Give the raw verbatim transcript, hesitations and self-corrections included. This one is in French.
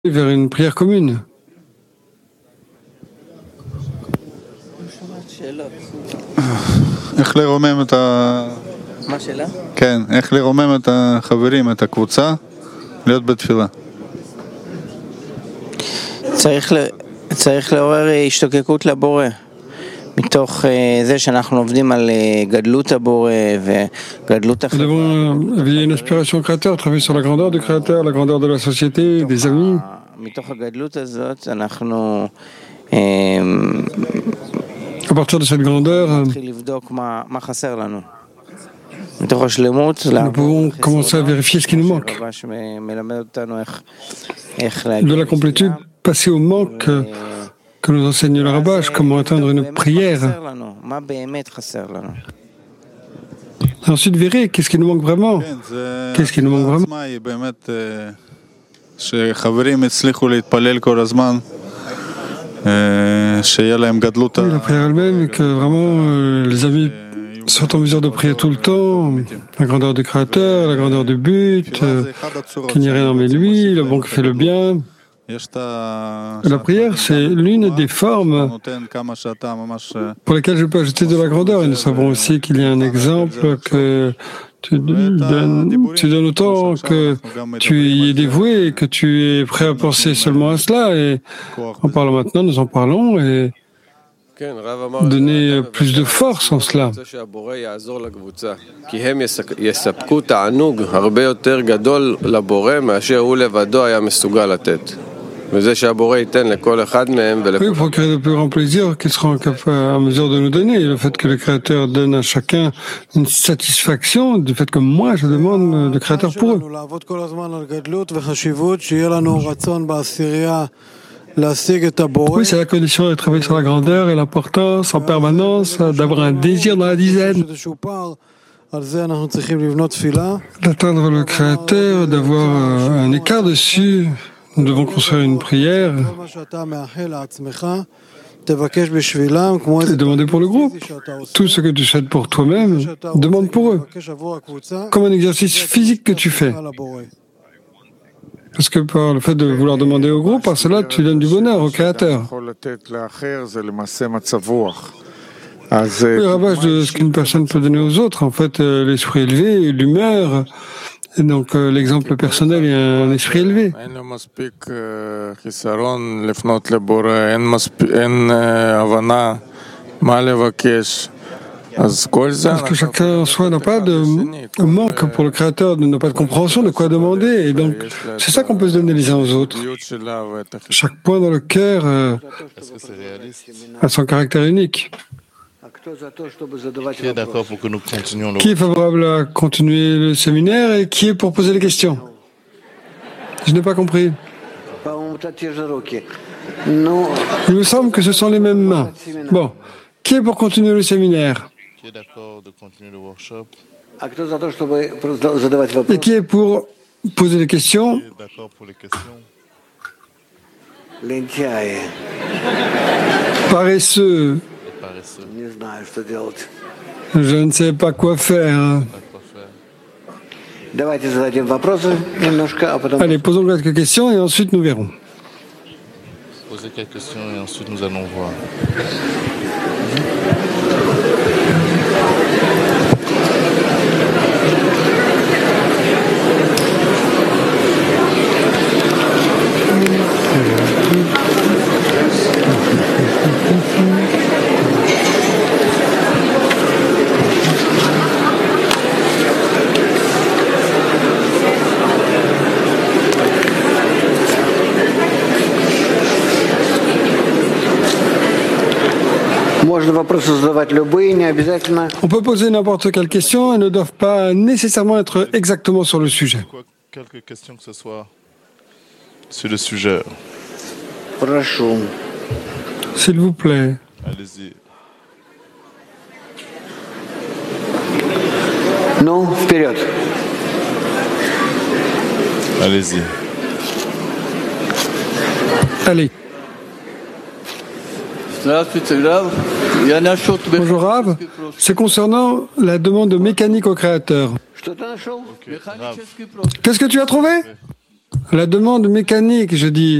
vers une prière commune. איך לרומם את ה... מה שאלה? כן, איך לרומם את החברים, את הקבוצה, להיות בתפילה. צריך, צריך לעורר השתוקקות לבורא, מתוך זה שאנחנו עובדים על גדלות הבורא וגדלות החברה. Nous devons éveiller une inspiration au Créateur, travailler sur la grandeur du Créateur, la grandeur de la société, des amis. מתוך הגדלות הזאת אנחנו À partir de cette grandeur, נתחיל לבדוק מה, מה חסר לנו. מתוך השלמות, nous pouvons commencer à vérifier ce qui nous manque. מלמד אותנו איך, איך De la complétude, passer au manque que nous enseigne le Rabash, comment atteindre une prière. מה באמת חסר לנו. Et ensuite, verrer qu'est-ce qui nous manque vraiment. Qu'est-ce qui nous manque vraiment. באמת שחברים הצליחו להתפלל כל הזמן, שיהיה להם גדלות. Oui, la prière elle-même, et que vraiment euh, les amis sont en mesure de prier tout le temps, la grandeur du Créateur, la grandeur du but, euh, qu'il n'y a rien en lui, le bon qui fait le bien. La prière, c'est l'une des formes pour lesquelles je peux ajouter de la grandeur. Et nous savons aussi qu'il y a un exemple que tu donnes, tu donnes autant que tu y es dévoué et que tu es prêt à penser seulement à cela. Et en parlant maintenant, nous en parlons et donner plus de force en cela. Oui, procurer de plus grand plaisir qu'il sera en mesure de nous donner. Le fait que le Créateur donne à chacun une satisfaction, du fait que moi je demande le Créateur pour eux. Oui, c'est la condition de travailler sur la grandeur et l'importance en permanence, d'avoir un désir dans la dizaine. D'atteindre le Créateur, d'avoir un écart dessus. Nous devons construire une prière et demander pour le groupe. Tout ce que tu souhaites pour toi-même, demande pour eux. Comme un exercice physique que tu fais. Parce que par le fait de vouloir demander au groupe, par cela, tu donnes du bonheur au Créateur. Oui, le ravage de ce qu'une personne peut donner aux autres, en fait, l'esprit élevé, l'humeur. Et donc euh, l'exemple personnel est un esprit élevé. Parce que chacun en soi n'a pas de manque pour le Créateur, n'a pas de compréhension de quoi demander. Et donc c'est ça qu'on peut se donner les uns aux autres. Chaque point dans le cœur euh, a son caractère unique. Qui est d'accord pour que nous continuions le... Qui est favorable à continuer le séminaire et qui est pour poser les questions? Je n'ai pas compris. Il me semble que ce sont les mêmes mains. Bon, qui est pour continuer le séminaire? Qui est d'accord de continuer le workshop? Et qui est pour poser les questions? Qui est d'accord pour les questions? Paresseux. Je ne sais pas quoi faire. Allez, posons quelques questions et ensuite nous verrons. Posez quelques questions et ensuite nous allons voir. On peut poser n'importe quelle question, elles ne doivent pas nécessairement être exactement sur le sujet. Quelques questions que ce soit sur le sujet. S'il vous plaît. Allez-y. Non, вперед. Allez-y. Allez. Bonjour Rav, c'est concernant la demande mécanique au Créateur. Okay. Qu'est-ce que tu as trouvé? La demande mécanique, je dis.